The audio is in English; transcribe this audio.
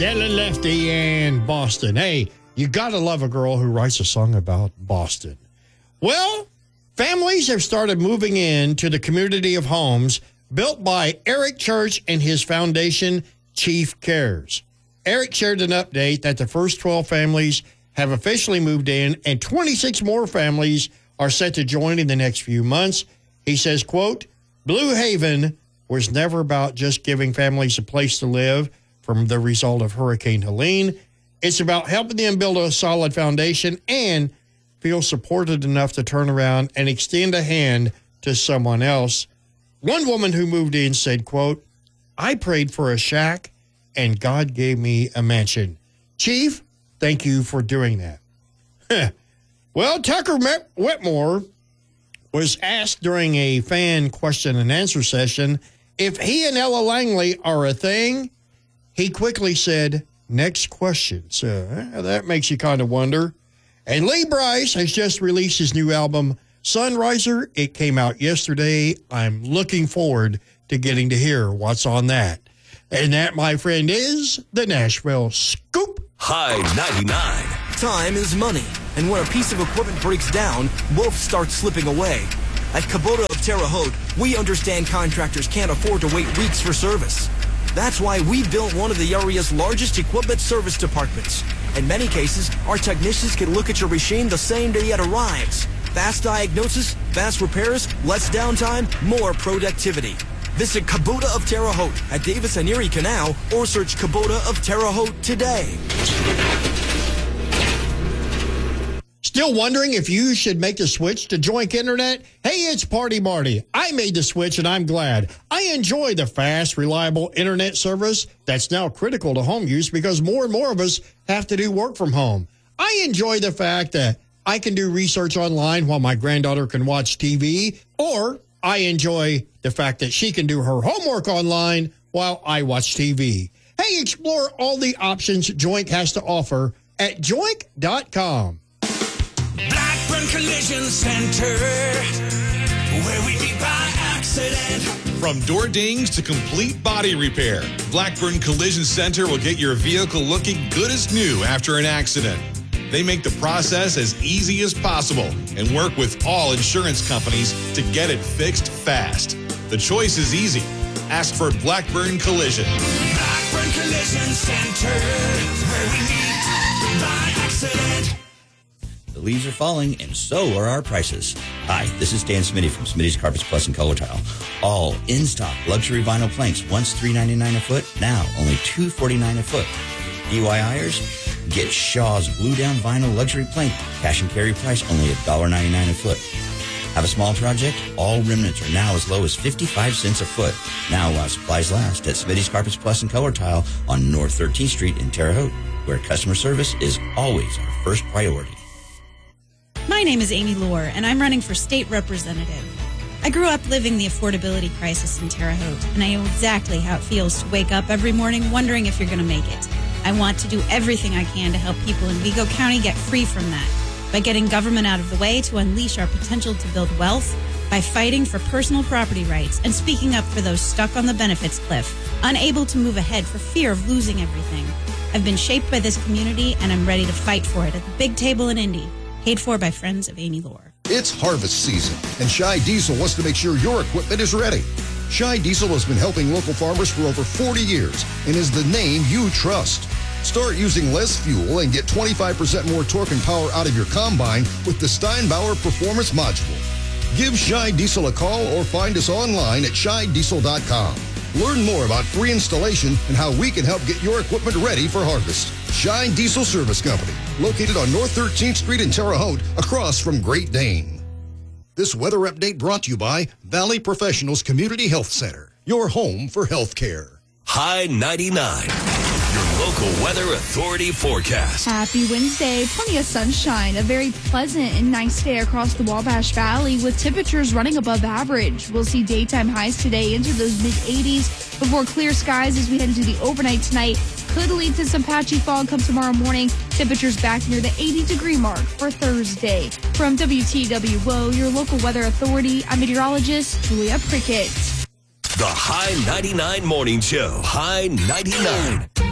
Dylan Lefty and Boston. Hey, you got to love a girl who writes a song about Boston. Well, families have started moving into the community of homes built by Eric Church and his foundation, Chief Cares. Eric shared an update that the first 12 families have officially moved in and 26 more families are set to join in the next few months. He says, quote, Blue Haven was never about just giving families a place to live from the result of Hurricane Helene. It's about helping them build a solid foundation and feel supported enough to turn around and extend a hand to someone else. One woman who moved in said, quote, I prayed for a shack and God gave me a mansion. Chief, thank you for doing that. Well, Tucker Whitmore was asked during a fan question and answer session if he and Ella Langley are a thing. He quickly said, next question. So that makes you kind of wonder. And Lee Brice has just released his new album, Sunriser. It came out yesterday. I'm looking forward to getting to hear what's on that. And that, my friend, is the Nashville Scoop. High 99. Time is money, and when a piece of equipment breaks down, wolves start slipping away. At Kubota of Terre Haute, we understand contractors can't afford to wait weeks for service. That's why we built one of the area's largest equipment service departments. In many cases, our technicians can look at your machine the same day it arrives. Fast diagnosis, fast repairs, less downtime, more productivity. Visit Kubota of Terre Haute at Davis and Erie Canal or search Kubota of Terre Haute today. Still wondering if you should make the switch to Joink Internet? Hey, it's Party Marty. I made the switch and I'm glad. I enjoy the fast, reliable internet service that's now critical to home use because more and more of us have to do work from home. I enjoy the fact that I can do research online while my granddaughter can watch TV, or I enjoy the fact that she can do her homework online while I watch TV. Hey, explore all the options Joink has to offer at joink.com. Blackburn Collision Center, where we meet by accident. From door dings to complete body repair, Blackburn Collision Center will get your vehicle looking good as new after an accident. They make the process as easy as possible and work with all insurance companies to get it fixed fast. The choice is easy. Ask for Blackburn Collision. Blackburn Collision Center, where we meet by accident. The leaves are falling, and so are our prices. Hi, this is Dan Smitty from Smitty's Carpets Plus and Color Tile. All in-stock luxury vinyl planks, once $3.99 a foot, now only $2.49 a foot. DIYers, get Shaw's Blue Down Vinyl Luxury Plank, cash and carry price only $1.99 a foot. Have a small project? All remnants are now as low as 55 cents a foot. Now while supplies last at Smitty's Carpets Plus and Color Tile on North 13th Street in Terre Haute, where customer service is always our first priority. My name is Amy Lohr, and I'm running for state representative. I grew up living the affordability crisis in Terre Haute, and I know exactly how it feels to wake up every morning wondering if you're going to make it. I want to do everything I can to help people in Vigo County get free from that, by getting government out of the way to unleash our potential to build wealth, by fighting for personal property rights and speaking up for those stuck on the benefits cliff, unable to move ahead for fear of losing everything. I've been shaped by this community, and I'm ready to fight for it at the big table in Indy. Paid for by friends of Amy Lohr. It's harvest season, and Shy Diesel wants to make sure your equipment is ready. Shy Diesel has been helping local farmers for over 40 years and is the name you trust. Start using less fuel and get 25% more torque and power out of your combine with the Steinbauer Performance Module. Give Shy Diesel a call or find us online at shydiesel.com. Learn more about free installation and how we can help get your equipment ready for harvest. Shine Diesel Service Company, located on North 13th Street in Terre Haute, across from Great Dane. This weather update brought to you by Valley Professionals Community Health Center, your home for health care. High 99. Your local weather authority forecast. Happy Wednesday. Plenty of sunshine. A very pleasant and nice day across the Wabash Valley with temperatures running above average. We'll see daytime highs today into those mid-80s before clear skies as we head into the overnight tonight. Could lead to some patchy fog come tomorrow morning. Temperatures back near the 80-degree mark for Thursday. From WTWO, your local weather authority, I'm meteorologist Julia Prickett. The High 99 Morning Show. High 99.